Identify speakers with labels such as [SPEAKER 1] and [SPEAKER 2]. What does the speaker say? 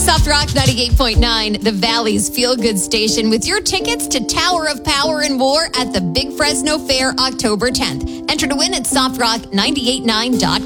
[SPEAKER 1] Soft Rock 98.9, the Valley's feel-good station, with your tickets to Tower of Power and War at the Big Fresno Fair October 10th. Enter to win at softrock989.com.